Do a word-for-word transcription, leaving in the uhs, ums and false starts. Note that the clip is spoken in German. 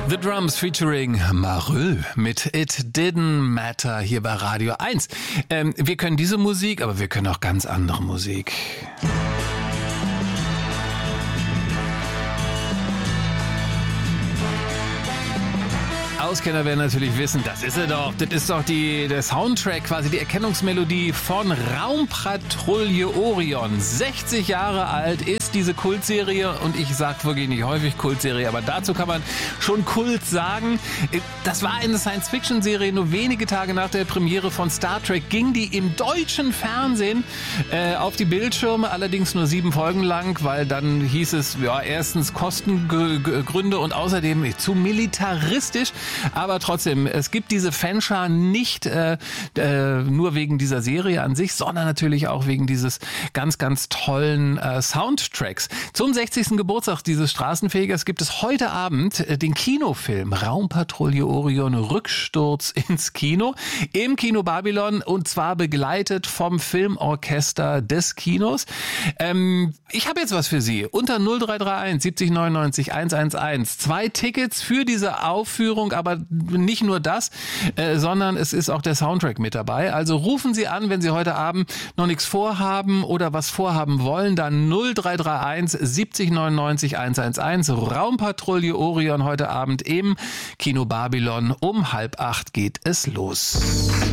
The Drums featuring Marö mit It Didn't Matter hier bei Radio eins. Ähm, wir können diese Musik, aber wir können auch ganz andere Musik. Auskenner werden natürlich wissen, das ist er doch. Das ist doch die, der Soundtrack, quasi die Erkennungsmelodie von Raumpatrouille Orion. sechzig Jahre alt ist diese Kultserie und ich sag wirklich nicht häufig Kultserie, aber dazu kann man schon Kult sagen. Das war eine Science-Fiction-Serie, nur wenige Tage nach der Premiere von Star Trek ging die im deutschen Fernsehen äh, auf die Bildschirme, allerdings nur sieben Folgen lang, weil dann hieß es, ja, erstens Kostengründe und außerdem zu militaristisch. Aber trotzdem, es gibt diese Fanschar nicht äh, äh, nur wegen dieser Serie an sich, sondern natürlich auch wegen dieses ganz, ganz tollen äh, Soundtracks. Zum sechzigsten Geburtstag dieses Straßenfegers gibt es heute Abend äh, den Kinofilm Raumpatrouille Orion Rücksturz ins Kino im Kino Babylon und zwar begleitet vom Filmorchester des Kinos. Ähm, ich habe jetzt was für Sie. Unter null drei drei eins siebzig neunundneunzig hundertelf. Zwei Tickets für diese Aufführung, aber nicht nur das, äh, sondern es ist auch der Soundtrack mit dabei. Also rufen Sie an, wenn Sie heute Abend noch nichts vorhaben oder was vorhaben wollen, dann null drei drei eins siebzig neunundneunzig hundertelf. Raumpatrouille Orion heute Abend im Kino Babylon. Um halb acht geht es los.